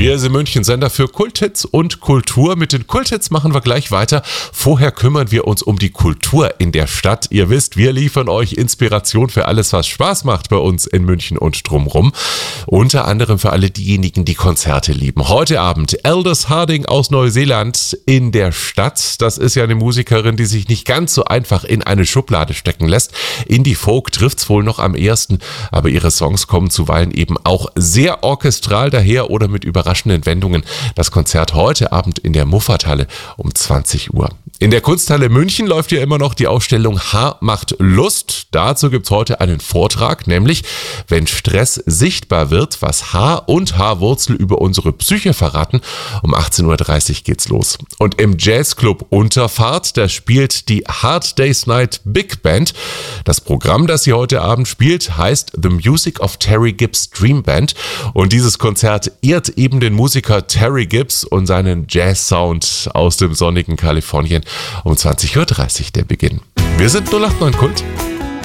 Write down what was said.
Wir sind München, Sender für Kulthits und Kultur. Mit den Kulthits machen wir gleich weiter. Vorher kümmern wir uns um die Kultur in der Stadt. Ihr wisst, wir liefern euch Inspiration für alles, was Spaß macht bei uns in München und drumrum. Unter anderem für alle diejenigen, die Konzerte lieben. Heute Abend Aldous Harding aus Neuseeland in der Stadt. Das ist ja eine Musikerin, die sich nicht ganz so einfach in eine Schublade stecken lässt. Indie-Folk trifft's wohl noch am ehesten, aber ihre Songs kommen zuweilen eben auch sehr orchestral daher oder mit überraschenden Wendungen. Das Konzert heute Abend in der Muffathalle um 20 Uhr. In der Kunsthalle München läuft ja immer noch die Ausstellung Haar macht Lust. Dazu gibt's heute einen Vortrag, nämlich wenn Stress sichtbar wird, was Haar und Haarwurzel über unsere Psyche verraten. Um 18.30 Uhr geht's los. Und im Jazzclub Unterfahrt, da spielt die Hard Day's Night Big Band. Das Programm, das sie heute Abend spielt, heißt The Music of Terry Gibbs Dream Band. Und dieses Konzert ehrt eben den Musiker Terry Gibbs und seinen Jazz-Sound aus dem sonnigen Kalifornien. Um 20.30 Uhr der Beginn. Wir sind 089 Kult.